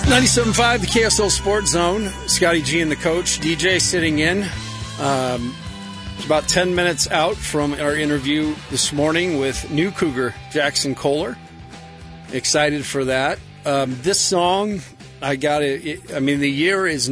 97.5, the KSL Sports Zone. Scotty G and the coach, DJ, sitting in. It's about 10 minutes out from our interview this morning with new Cougar Jackson Kohler. Excited for that. This song, the year is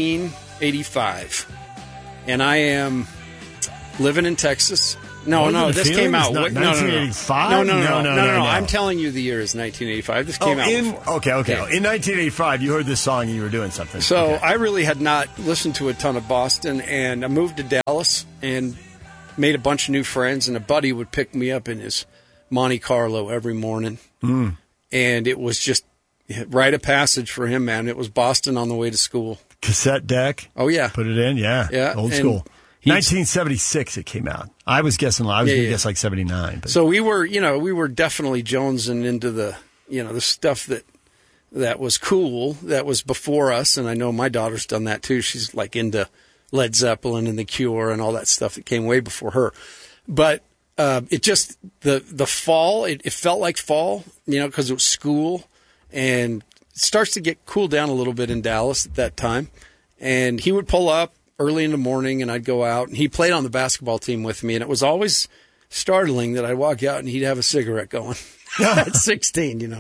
1985. And I am living in Texas. This came out. No. 1985? No. I'm telling you the year is 1985. This came out before. Okay. In 1985, you heard this song and you were doing something. So I really had not listened to a ton of Boston, and I moved to Dallas and made a bunch of new friends, and a buddy would pick me up in his Monte Carlo every morning. And it was just rite of passage for him, man. It was Boston on the way to school. Cassette deck? Oh, yeah. Put it in? Yeah. Old school. 1976 it came out. I was guessing, going to guess like 79. But. So we were definitely jonesing into the stuff that was cool, that was before us. And I know my daughter's done that too. She's like into Led Zeppelin and The Cure and all that stuff that came way before her. But it just, the fall, it felt like fall, because it was school. And it starts to get cooled down a little bit in Dallas at that time. And he would pull up early in the morning, and I'd go out, and he played on the basketball team with me, and it was always startling that I'd walk out and he'd have a cigarette going at 16, He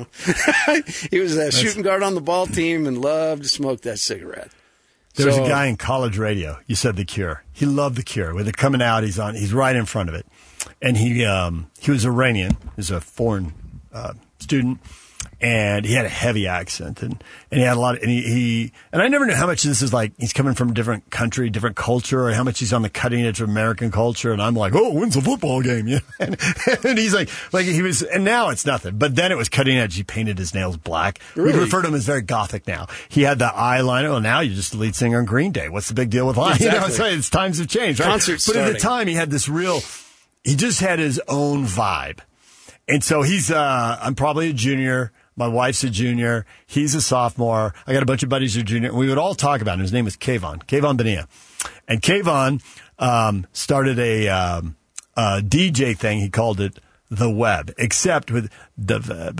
was a shooting guard on the ball team and loved to smoke that cigarette. There was a guy in college radio, you said The Cure. He loved The Cure. With it coming out, he's right in front of it. And he was Iranian. He was a foreign student. And he had a heavy accent, and he had a lot of, and I never knew how much this is like, he's coming from a different country, different culture, or how much he's on the cutting edge of American culture. And I'm like, oh, when's the football game? Yeah. And he's like he was, and now it's nothing. But then it was cutting edge. He painted his nails black. Really? We refer to him as very gothic now. He had the eyeliner. Well, now you're just the lead singer on Green Day. What's the big deal with eyeliner? Exactly. It's times have changed, right? Concert but starting. at the time, he had this he just had his own vibe. And so I'm probably a junior. My wife's a junior. He's a sophomore. I got a bunch of buddies who are junior. We would all talk about him. His name was Kayvon Bonilla. And Kayvon started a DJ thing. He called it The Web, except with The Web.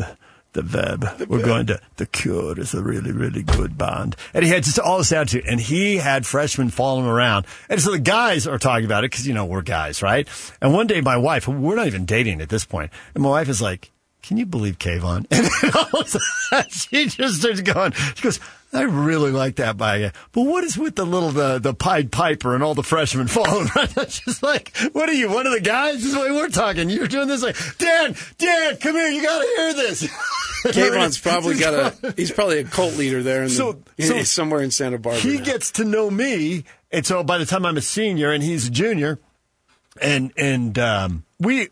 We're going to The Cure is a really, really good band. And he had just all this attitude. And he had freshmen following him around. And so the guys are talking about it because, we're guys, right? And one day my wife, we're not even dating at this point, and my wife is like, can you believe Kayvon? And then all of a sudden, she just starts going, she goes, I really like that guy. But what is with the Pied Piper and all the freshmen following? It's just like, what are you, one of the guys? This is the way we're talking. You're doing this like, Dan, come here. You got to hear this. Kayvon's probably he's probably a cult leader there somewhere in Santa Barbara. He gets to know me. And so by the time I'm a senior and he's a junior, and we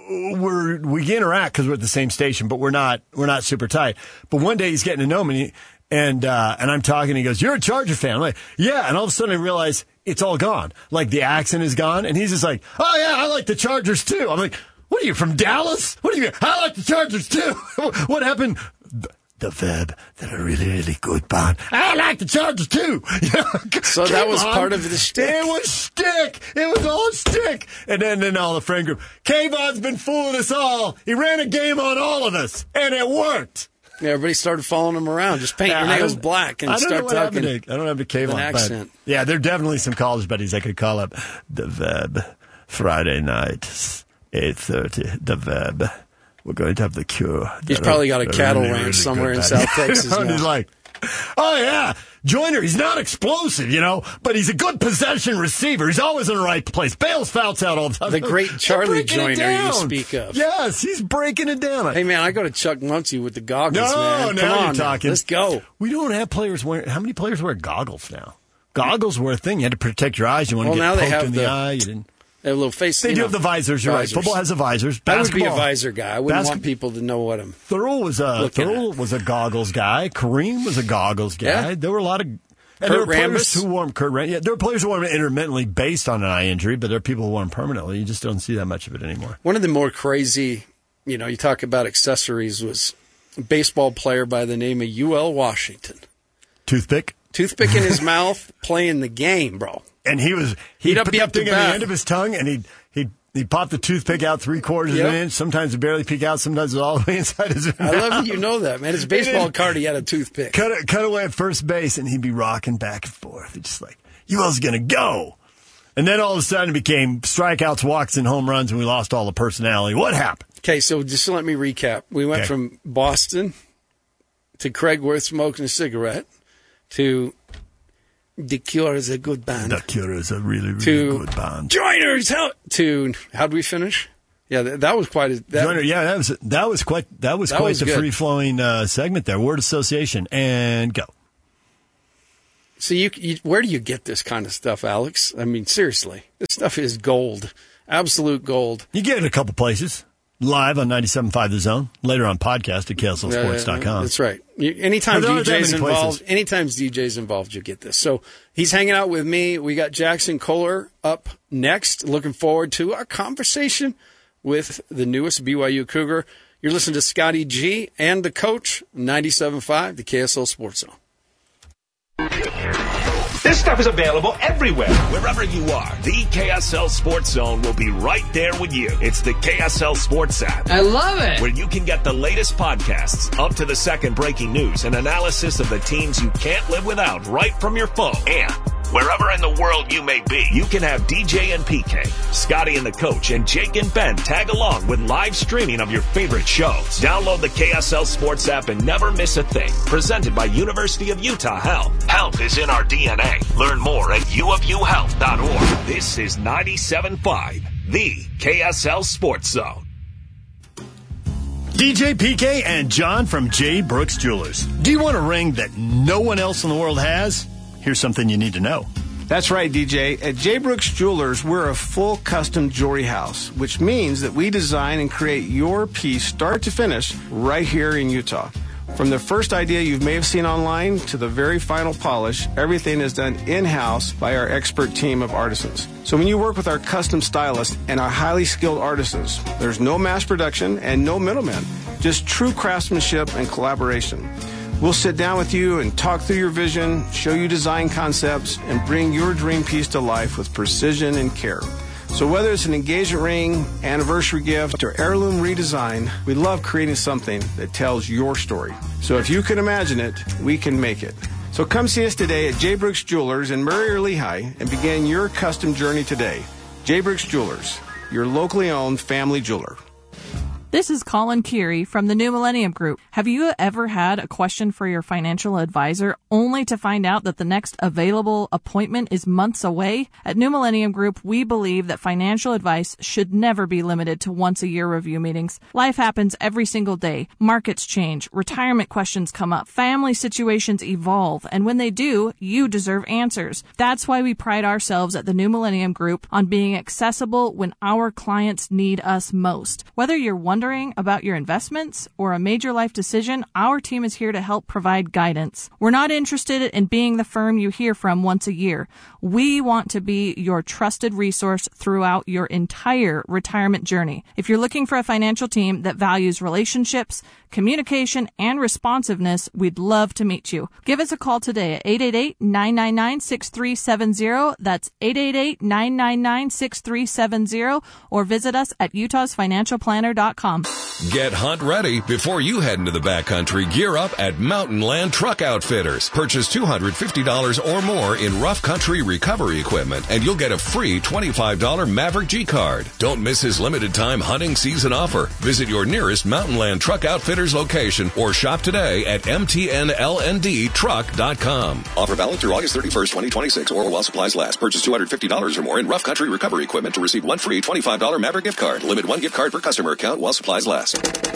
interact because we're at the same station, but we're not super tight. But one day he's getting to know me, and I'm talking. He goes, "You're a Charger fan?" I'm like, "Yeah." And all of a sudden I realize it's all gone. Like the accent is gone, and he's just like, "Oh yeah, I like the Chargers too." I'm like, "What are you from Dallas? What are you? I like the Chargers too." What happened? The Web, they're a really, really good band. I like the Chargers too. So that was part of the shtick. It was shtick. It was all shtick. And then all the friend group. Kayvon's been fooling us all. He ran a game on all of us, and it worked. Yeah, everybody started following him around. Just paint your nails black and start talking. I don't have the Kayvon accent. Yeah, there are definitely some college buddies I could call up. The Web, Friday night, 8:30. The Web. We're going to have The Cure. He's probably got a cattle ranch somewhere in South Texas now. He's like, oh, yeah, Joyner, he's not explosive, but he's a good possession receiver. He's always in the right place. Bails fouls out all the time. The great Charlie Joyner you speak of. Yes, he's breaking it down. Hey, man, I go to Chuck Muncie with the goggles, man. Come on, talking. Let's go. We don't have players wearing – how many players wear goggles now? Goggles were a thing. You had to protect your eyes. You want to get poked in the eye. You didn't. They have a little face. They do have the visors. You're right. Football has the visors. I would be a visor guy. I wouldn't want people to know what I'm. Thurl was a goggles guy. Kareem was a goggles guy. Yeah. There were a lot of. And there were players who wore them. There were players who wore them intermittently based on an eye injury, but there are people who wore them permanently. You just don't see that much of it anymore. One of the more crazy, you talk about accessories, was a baseball player by the name of UL Washington. Toothpick in his mouth, playing the game, bro. And he'd put that thing on the end of his tongue, and he'd You pop the toothpick out 3/4 of an inch. Sometimes it barely peek out. Sometimes it's all the way inside his mouth. I love that you know that, man. It's a baseball card. He had a toothpick. Cut away at first base, and he'd be rocking back and forth. It's just like, you was going to go. And then all of a sudden it became strikeouts, walks, and home runs, and we lost all the personality. What happened? Okay, so just let me recap. We went from Boston to Craig Worth smoking a cigarette to The Cure is a good band. The Cure is a really, really good band. Joiners, to how'd we finish? Yeah, that was quite a... Joiner, yeah, that was quite the free-flowing segment there. Word association, and go. So where do you get this kind of stuff, Alex? I mean, seriously, this stuff is gold. Absolute gold. You get it a couple places. Live on 97.5 The Zone. Later on podcast at KSLSports.com. That's right. Anytime DJ's involved, you get this. So he's hanging out with me. We got Jackson Kohler up next. Looking forward to our conversation with the newest BYU Cougar. You're listening to Scotty G and the coach, 97.5, the KSL Sports Zone. This stuff is available everywhere. Wherever you are, the KSL Sports Zone will be right there with you. It's the KSL Sports app. I love it. Where you can get the latest podcasts, up to the second breaking news, and analysis of the teams you can't live without right from your phone. And wherever in the world you may be, you can have DJ and PK, Scotty and the coach, and Jake and Ben tag along with live streaming of your favorite shows. Download the KSL Sports app and never miss a thing. Presented by University of Utah Health. Health is in our DNA. Learn more at uofuhealth.org. This is 97.5, the KSL Sports Zone. DJ, PK, and John from J. Brooks Jewelers. Do you want a ring that no one else in the world has? Here's something you need to know. That's right, DJ. At J. Brooks Jewelers, we're a full custom jewelry house, which means that we design and create your piece start to finish right here in Utah. From the first idea you may have seen online to the very final polish, everything is done in-house by our expert team of artisans. So when you work with our custom stylists and our highly skilled artisans, there's no mass production and no middlemen, just true craftsmanship and collaboration. We'll sit down with you and talk through your vision, show you design concepts, and bring your dream piece to life with precision and care. So whether it's an engagement ring, anniversary gift, or heirloom redesign, we love creating something that tells your story. So if you can imagine it, we can make it. So come see us today at J. Brooks Jewelers in Murray or Lehigh and begin your custom journey today. J. Brooks Jewelers, your locally owned family jeweler. This is Colin Keary from the New Millennium Group. Have you ever had a question for your financial advisor only to find out that the next available appointment is months away? At New Millennium Group, we believe that financial advice should never be limited to once-a-year review meetings. Life happens every single day. Markets change, retirement questions come up, family situations evolve, and when they do, you deserve answers. That's why we pride ourselves at the New Millennium Group on being accessible when our clients need us most. Whether you're wondering about your investments or a major life decision, our team is here to help provide guidance. We're not interested in being the firm you hear from once a year. We want to be your trusted resource throughout your entire retirement journey. If you're looking for a financial team that values relationships, communication, and responsiveness, we'd love to meet you. Give us a call today at 888-999-6370. That's 888-999-6370, or visit us at utahsfinancialplanner.com. Get hunt ready before you head into the backcountry. Gear up at Mountain Land Truck Outfitters. Purchase $250 or more in rough country recovery equipment, and you'll get a free $25 Maverick G card. Don't miss his limited time hunting season offer. Visit your nearest Mountain Land Truck Outfitters location or shop today at mtnlndtruck.com. Offer valid through August 31st, 2026, or while supplies last. Purchase $250 or more in rough country recovery equipment to receive one free $25 Maverick gift card. Limit one gift card per customer account while supplies last.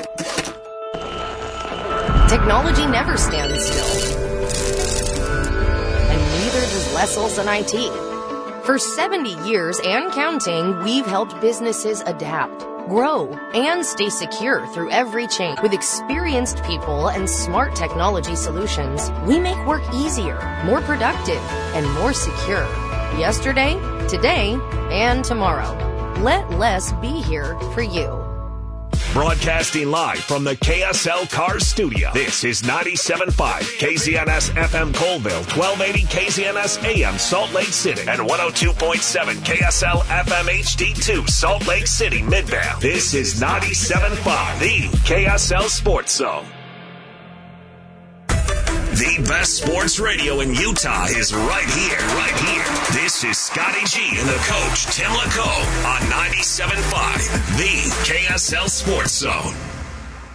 Technology never stands still. And neither does Les Olson IT. For 70 years and counting, we've helped businesses adapt, grow, and stay secure through every change. With experienced people and smart technology solutions, we make work easier, more productive, and more secure. Yesterday, today, and tomorrow. Let Les be here for you. Broadcasting live from the KSL Cars Studio. This is 97.5 KZNS FM Colville, 1280 KZNS AM Salt Lake City, and 102.7 KSL FM HD2 Salt Lake City Midvale. This is 97.5, the KSL Sports Zone. The best sports radio in Utah is right here, right here. This is Scotty G and the coach, Tim LaCoe, on 97.5, the KSL Sports Zone.